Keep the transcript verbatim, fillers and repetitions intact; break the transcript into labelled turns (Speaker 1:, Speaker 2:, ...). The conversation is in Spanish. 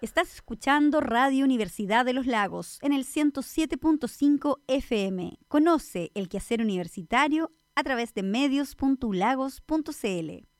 Speaker 1: Estás escuchando Radio Universidad de los Lagos en el ciento siete punto cinco F M. Conoce el quehacer universitario a través de medios punto u lagos punto c l.